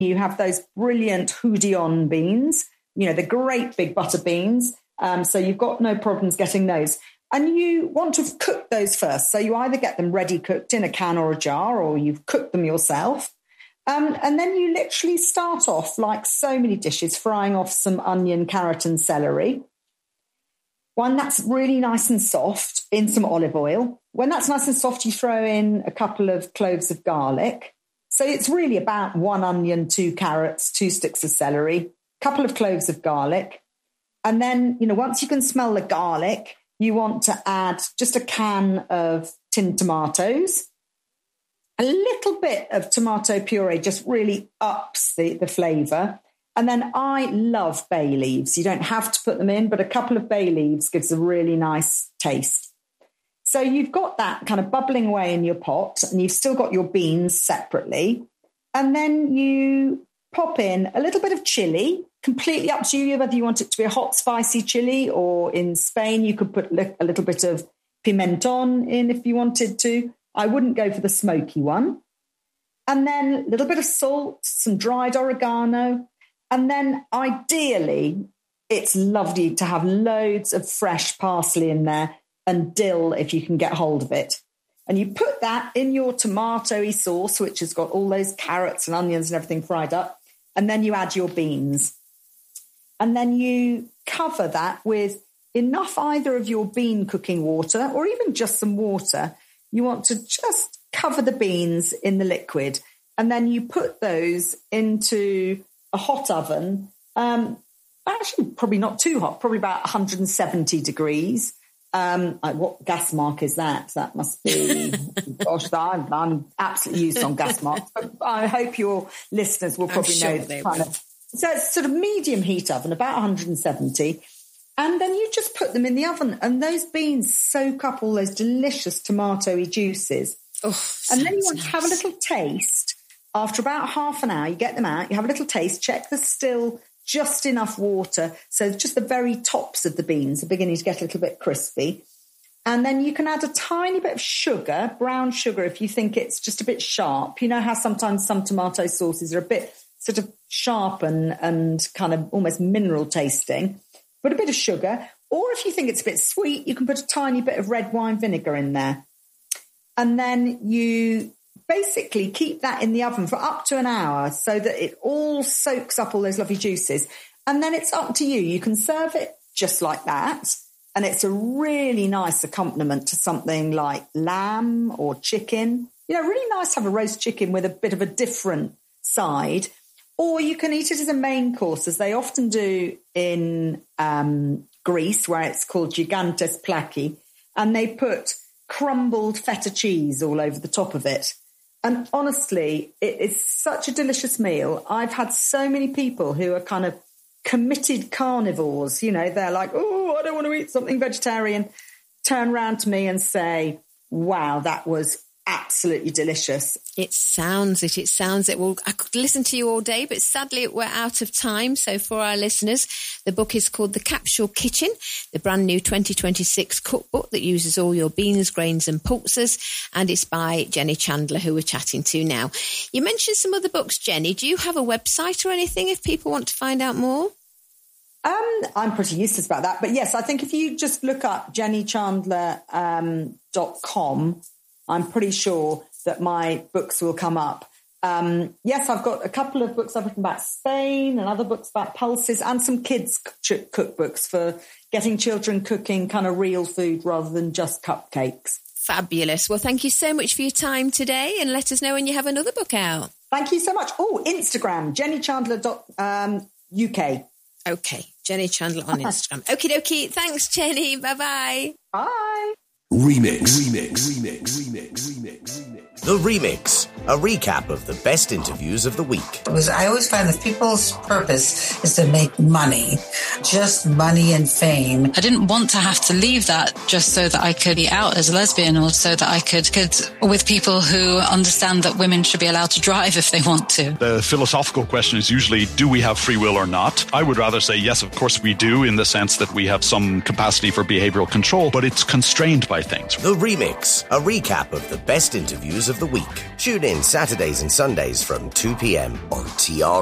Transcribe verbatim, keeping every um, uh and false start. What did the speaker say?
you have those brilliant Houdion beans, you know, the great big butter beans. Um, so you've got no problems getting those. And you want to cook those first. So you either get them ready cooked in a can or a jar, or you've cooked them yourself. Um, and then you literally start off, like so many dishes, frying off some onion, carrot and celery. When that's really nice and soft, in some olive oil. When that's nice and soft, you throw in a couple of cloves of garlic. So it's really about one onion, two carrots, two sticks of celery, a couple of cloves of garlic. And then, you know, once you can smell the garlic, you want to add just a can of tinned tomatoes. A little bit of tomato puree just really ups the, the flavour. And then I love bay leaves. You don't have to put them in, but a couple of bay leaves gives a really nice taste. So you've got that kind of bubbling away in your pot, and you've still got your beans separately. And then you pop in a little bit of chili, completely up to you whether you want it to be a hot, spicy chili, or in Spain, you could put a little bit of pimenton in if you wanted to. I wouldn't go for the smoky one. And then a little bit of salt, some dried oregano. And then ideally, it's lovely to have loads of fresh parsley in there and dill if you can get hold of it. And you put that in your tomatoey sauce, which has got all those carrots and onions and everything fried up. And then you add your beans. And then you cover that with enough either of your bean cooking water or even just some water. You want to just cover the beans in the liquid. And then you put those into a hot oven, um, actually probably not too hot, probably about one hundred seventy degrees. Um, what gas mark is that? That must be, gosh, I'm, I'm absolutely used on gas marks, but I hope your listeners will probably sure know the kind will. of. So it's sort of medium heat oven, about one hundred seventy. And then you just put them in the oven, and those beans soak up all those delicious tomatoey juices. Oh, and then you want nice. to have a little taste. After about half an hour, you get them out, you have a little taste, check there's still just enough water. So just the very tops of the beans are beginning to get a little bit crispy. And then you can add a tiny bit of sugar, brown sugar, if you think it's just a bit sharp. You know how sometimes some tomato sauces are a bit sort of sharp and, and kind of almost mineral tasting. Put a bit of sugar. Or if you think it's a bit sweet, you can put a tiny bit of red wine vinegar in there. And then you basically keep that in the oven for up to an hour so that it all soaks up all those lovely juices. And then it's up to you. You can serve it just like that. And it's a really nice accompaniment to something like lamb or chicken. You know, really nice to have a roast chicken with a bit of a different side. Or you can eat it as a main course, as they often do in um, Greece, where it's called gigantes plaki. And they put crumbled feta cheese all over the top of it. And honestly, it is such a delicious meal. I've had so many people who are kind of committed carnivores. You know, they're like, oh, I don't want to eat something vegetarian. Turn around to me and say, wow, that was absolutely delicious. It sounds it. It sounds it. Well, I could listen to you all day, but sadly we're out of time. So for our listeners, the book is called The Capsule Kitchen, the brand new twenty twenty-six cookbook that uses all your beans, grains and pulses. And it's by Jenny Chandler, who we're chatting to now. You mentioned some other books, Jenny. Do you have a website or anything if people want to find out more? Um, I'm pretty useless about that. But yes, I think if you just look up jenny chandler dot com, um, I'm pretty sure that my books will come up. Um, yes, I've got a couple of books I've written about Spain and other books about pulses and some kids' cookbooks for getting children cooking kind of real food rather than just cupcakes. Fabulous. Well, thank you so much for your time today, and let us know when you have another book out. Thank you so much. Oh, Instagram, jenny chandler dot U K. Okay, Jenny Chandler on Instagram. Okie dokie. Thanks, Jenny. Bye-bye. Bye. Remix, remix, remix, remix, remix, remix. The Remix, a recap of the best interviews of the week. Because I always find that people's purpose is to make money, just money and fame. I didn't want to have to leave that just so that I could be out as a lesbian, or so that I could, could with people who understand that women should be allowed to drive if they want to. The philosophical question is usually, do we have free will or not? I would rather say, yes, of course we do, in the sense that we have some capacity for behavioral control, but it's constrained by things. The Remix, a recap of the best interviews of the week. Tune in in Saturdays and Sundays from two p.m. on T R